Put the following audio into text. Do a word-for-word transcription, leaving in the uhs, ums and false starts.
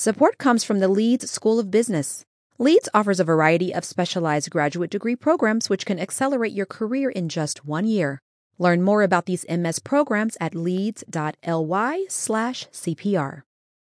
Support comes from the Leeds School of Business. Leeds offers a variety of specialized graduate degree programs which can accelerate your career in just one year. Learn more about these M S programs at leeds.ly slash CPR.